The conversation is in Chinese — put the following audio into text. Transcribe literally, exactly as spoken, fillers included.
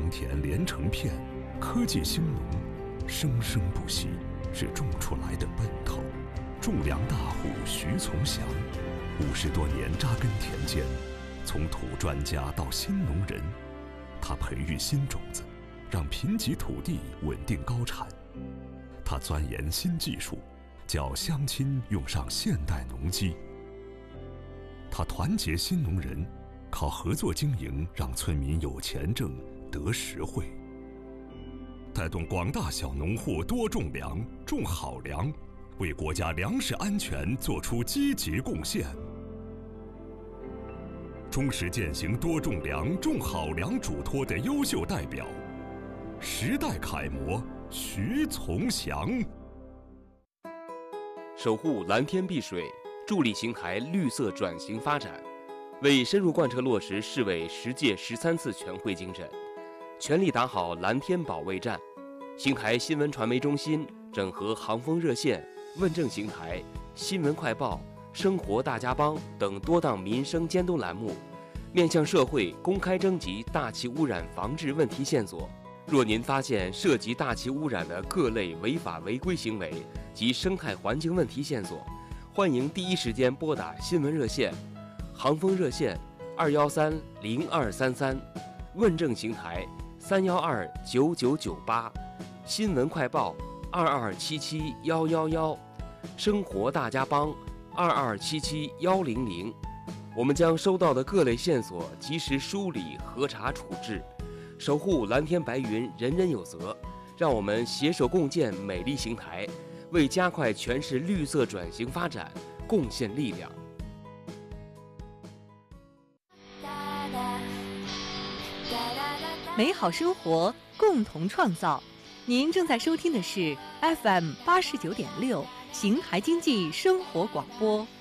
良田连成片，科技兴农，生生不息，是种出来的奔头。种粮大户徐从祥，五十多年扎根田间，从土专家到新农人，他培育新种子，让贫瘠土地稳定高产。他钻研新技术，叫乡亲用上现代农机。他团结新农人，靠合作经营让村民有钱挣得实惠，带动广大小农户多种粮，种好粮，为国家粮食安全作出积极贡献。忠实践行多种粮、种好粮嘱托的优秀代表，时代楷模徐从祥。 守护蓝天碧水，助力邢台绿色转型发展，为深入贯彻落实市委十届十三次全会精神，全力打好蓝天保卫战。邢台新闻传媒中心整合航风热线、问政邢台、新闻快报、生活大家帮等多档民生监督栏目，面向社会公开征集大气污染防治问题线索。若您发现涉及大气污染的各类违法违规行为及生态环境问题线索，欢迎第一时间拨打新闻热线、航风热线二幺三零二三三，问政邢台三幺二九九九八，新闻快报二二七七幺幺幺，生活大家帮二二七七幺零零。我们将收到的各类线索及时梳理、核查、处置，守护蓝天白云，人人有责。让我们携手共建美丽邢台，为加快全市绿色转型发展贡献力量。 美好生活，共同创造。您正在收听的是 F M 八十九点六邢台经济生活广播。